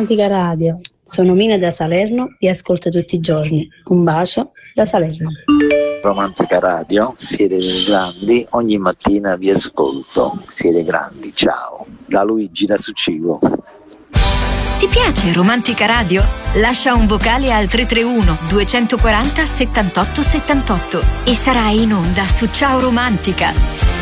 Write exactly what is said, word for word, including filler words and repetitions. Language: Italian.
Romantica Radio. Sono Mina da Salerno, vi ascolto tutti i giorni. Un bacio da Salerno. Romantica Radio, siete dei grandi, ogni mattina vi ascolto, siete grandi, ciao. Da Luigi da Succivo. Ti piace Romantica Radio? Lascia un vocale al tre tre uno due quattro zero settantotto settantotto e sarai in onda su Ciao Romantica.